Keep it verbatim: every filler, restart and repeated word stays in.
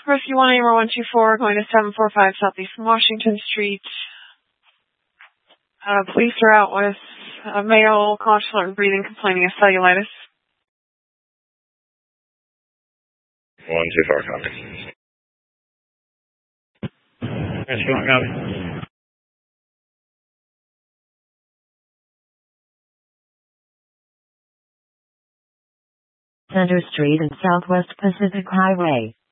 Rescue one, Amer one two four, going to seven four five Southeast Washington Street. Uh, police are out with a male, conscious alert and breathing, complaining of cellulitis. one two four, copy. Rescue one, copy. Center Street and Southwest Pacific Highway.